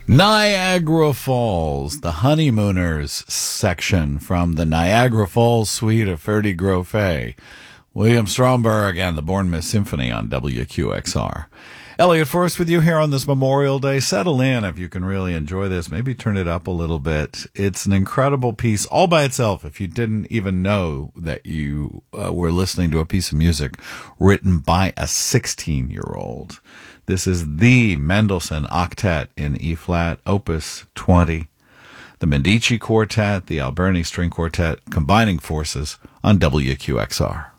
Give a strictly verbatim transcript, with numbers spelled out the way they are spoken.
Niagara Falls, the Honeymooners section from the Niagara Falls Suite of Ferdy Grofé. William Stromberg and the Bournemouth Symphony on W Q X R. Elliot Forrest with you here on this Memorial Day. Settle in if you can really enjoy this. Maybe turn it up a little bit. It's an incredible piece all by itself. If you didn't even know that you uh, were listening to a piece of music written by a sixteen-year-old. This is the Mendelssohn Octet in E-flat, Opus twenty. The Medici Quartet, the Alberni String Quartet, combining forces on W Q X R.